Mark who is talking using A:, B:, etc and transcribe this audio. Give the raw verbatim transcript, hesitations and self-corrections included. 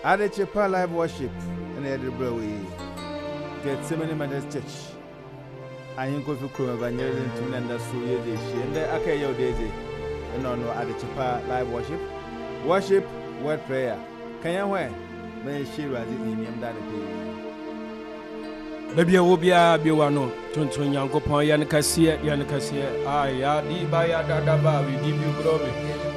A: Adechepa live worship in Edinburgh. Get Seminary Methodist Church. I ain't going to come over near to Nanda Suya Dishi and the Akayo Daisy. And no, no, Adechepa live worship. Worship, word prayer. Can you wear? May she was in him that
B: Baby, I will be a Biwano, Tuntun Yanko Pon Yanakasia, Yanakasia. Ah, ya, di baya da da ba, we give you glory.